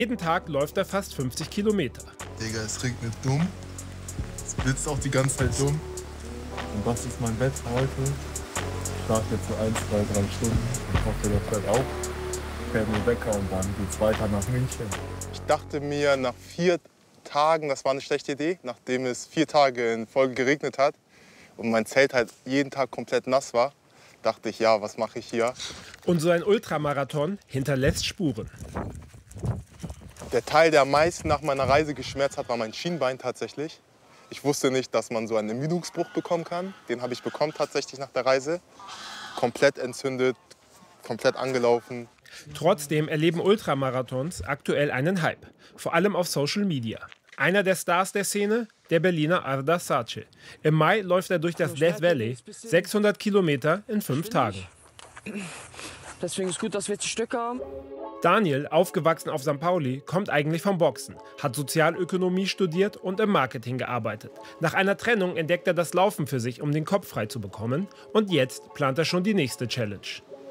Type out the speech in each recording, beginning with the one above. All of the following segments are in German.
Jeden Tag läuft er fast 50 Kilometer. Digga, es regnet dumm. Es blitzt auch die ganze Zeit dumm. Und das ist mein Bett heute. Ich schlafe jetzt so 1, 2, 3 Stunden. Ich hoffe, das hört auf. Ich werde mir Wecker und dann geht's weiter nach München. Ich dachte mir nach 4 Tagen, das war eine schlechte Idee, nachdem es 4 Tage in Folge geregnet hat und mein Zelt halt jeden Tag komplett nass war, dachte ich, ja, was mache ich hier? Und so ein Ultramarathon hinterlässt Spuren. Der Teil, der am meisten nach meiner Reise geschmerzt hat, war mein Schienbein tatsächlich. Ich wusste nicht, dass man so einen Ermüdungsbruch bekommen kann. Den habe ich bekommen tatsächlich nach der Reise. Komplett entzündet, komplett angelaufen. Trotzdem erleben Ultramarathons aktuell einen Hype, vor allem auf Social Media. Einer der Stars der Szene, der Berliner Arda Sace. Im Mai läuft er durch das Death Valley, 600 Kilometer in 5 Tagen. Deswegen ist gut, dass wir jetzt die Stücke haben. Daniel, aufgewachsen auf St. Pauli, kommt eigentlich vom Boxen, hat Sozialökonomie studiert und im Marketing gearbeitet. Nach einer Trennung entdeckt er das Laufen für sich, um den Kopf frei zu bekommen. Und jetzt plant er schon die nächste Challenge.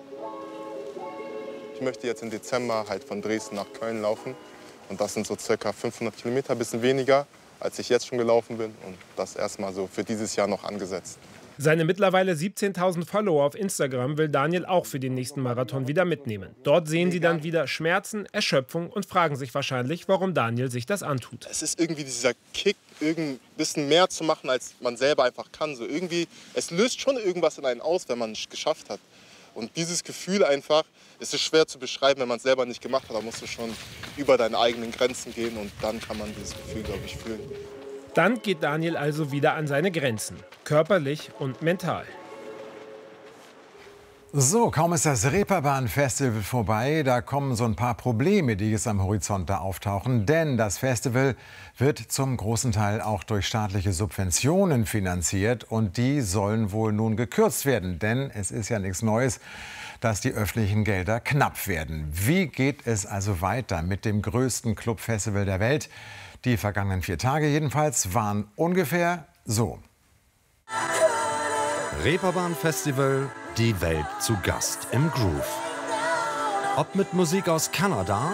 Ich möchte jetzt im Dezember halt von Dresden nach Köln laufen. Und das sind so circa 500 Kilometer, ein bisschen weniger, als ich jetzt schon gelaufen bin. Und das erstmal so für dieses Jahr noch angesetzt. Seine mittlerweile 17.000 Follower auf Instagram will Daniel auch für den nächsten Marathon wieder mitnehmen. Dort sehen sie dann wieder Schmerzen, Erschöpfung und fragen sich wahrscheinlich, warum Daniel sich das antut. Es ist irgendwie dieser Kick, ein bisschen mehr zu machen, als man selber einfach kann. So irgendwie, es löst schon irgendwas in einen aus, wenn man es geschafft hat. Und dieses Gefühl einfach, es ist schwer zu beschreiben, wenn man es selber nicht gemacht hat. Da musst du schon über deine eigenen Grenzen gehen und dann kann man dieses Gefühl, glaube ich, fühlen. Dann geht Daniel also wieder an seine Grenzen, körperlich und mental. So, kaum ist das Reeperbahn-Festival vorbei, da kommen so ein paar Probleme, die jetzt am Horizont da auftauchen. Denn das Festival wird zum großen Teil auch durch staatliche Subventionen finanziert. Und die sollen wohl nun gekürzt werden. Denn es ist ja nichts Neues, dass die öffentlichen Gelder knapp werden. Wie geht es also weiter mit dem größten Clubfestival der Welt? Die vergangenen 4 Tage jedenfalls waren ungefähr so. Reeperbahn-Festival, die Welt zu Gast im Groove. Ob mit Musik aus Kanada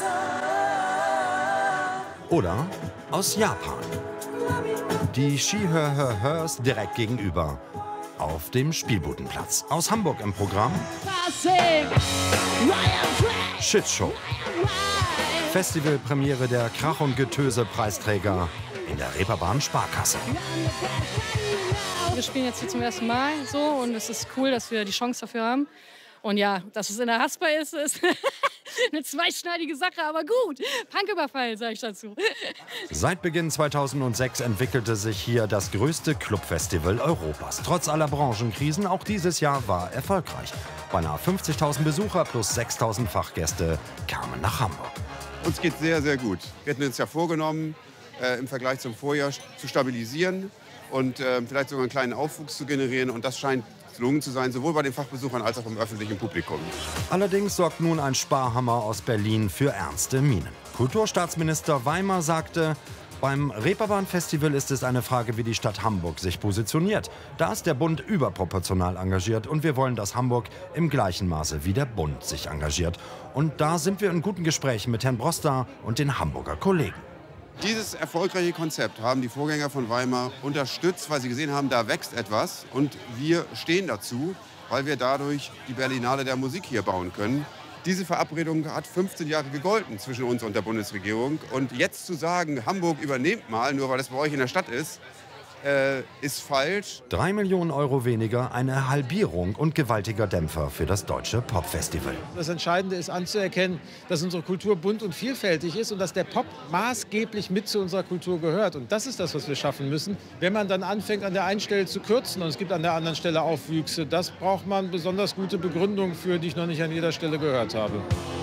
oder aus Japan. Die Skihör-Hör-Hörs direkt gegenüber auf dem Spielbudenplatz. Aus Hamburg im Programm Shitshow. Festivalpremiere der Krach- und Getöse-Preisträger in der Reeperbahn Sparkasse. Wir spielen jetzt hier zum ersten Mal so und es ist cool, dass wir die Chance dafür haben. Und ja, dass es in der Haspa ist eine zweischneidige Sache, aber gut. Punküberfall, sage ich dazu. Seit Beginn 2006 entwickelte sich hier das größte Clubfestival Europas. Trotz aller Branchenkrisen, auch dieses Jahr war erfolgreich. Beinahe 50.000 Besucher plus 6.000 Fachgäste kamen nach Hamburg. Uns geht sehr, sehr gut. Wir hatten uns ja vorgenommen, im Vergleich zum Vorjahr zu stabilisieren und vielleicht sogar einen kleinen Aufwuchs zu generieren. Und das scheint gelungen zu sein, sowohl bei den Fachbesuchern als auch im öffentlichen Publikum. Allerdings sorgt nun ein Sparhammer aus Berlin für ernste Mienen. Kulturstaatsminister Weimer sagte, beim Reeperbahn-Festival ist es eine Frage, wie die Stadt Hamburg sich positioniert. Da ist der Bund überproportional engagiert und wir wollen, dass Hamburg im gleichen Maße wie der Bund sich engagiert. Und da sind wir in guten Gesprächen mit Herrn Broster und den Hamburger Kollegen. Dieses erfolgreiche Konzept haben die Vorgänger von Weimar unterstützt, weil sie gesehen haben, da wächst etwas. Und wir stehen dazu, weil wir dadurch die Berlinale der Musik hier bauen können. Diese Verabredung hat 15 Jahre gegolten zwischen uns und der Bundesregierung. Und jetzt zu sagen, Hamburg übernehmt mal, nur weil es bei euch in der Stadt ist falsch. 3 Millionen Euro weniger, eine Halbierung und gewaltiger Dämpfer für das deutsche Popfestival. Das Entscheidende ist anzuerkennen, dass unsere Kultur bunt und vielfältig ist und dass der Pop maßgeblich mit zu unserer Kultur gehört. Und das ist das, was wir schaffen müssen. Wenn man dann anfängt, an der einen Stelle zu kürzen und es gibt an der anderen Stelle Aufwüchse, das braucht man besonders gute Begründungen für, die ich noch nicht an jeder Stelle gehört habe.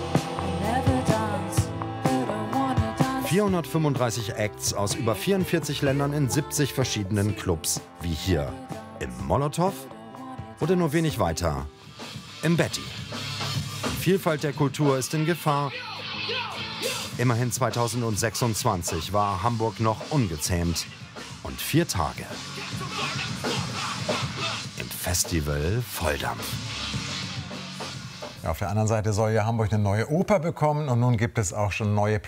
435 Acts aus über 44 Ländern in 70 verschiedenen Clubs, wie hier im Molotow oder nur wenig weiter im Betty. Die Vielfalt der Kultur ist in Gefahr. Immerhin 2026 war Hamburg noch ungezähmt und 4 Tage im Festival Volldampf. Auf der anderen Seite soll ja Hamburg eine neue Oper bekommen und nun gibt es auch schon neue Pläne.